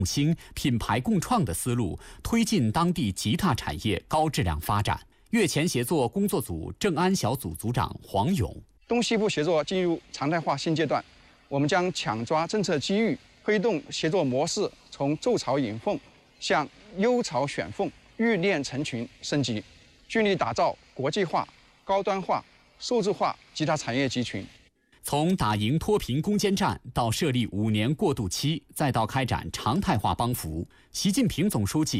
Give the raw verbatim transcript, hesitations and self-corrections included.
新品牌共创的思路，推进当地吉他产业高质量发展。粤前协作工作组正安小组组长黄勇： 东西部协作进入常态化新阶段，我们将抢抓政策机遇，推动协作模式从筑巢引凤向优巢选凤、育链成群升级，致力打造国际化、高端化、数字化吉他产业集群。 从打赢脱贫攻坚战到设立五年过渡期，再到开展常态化帮扶，习近平总书记